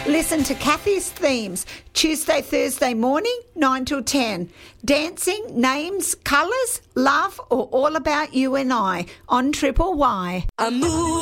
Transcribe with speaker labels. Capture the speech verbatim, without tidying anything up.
Speaker 1: Listen to Kathy's Themes, Tuesday, Thursday morning, nine till ten. Dancing, names, colours, love, or all about you and I on Triple Y.
Speaker 2: I move.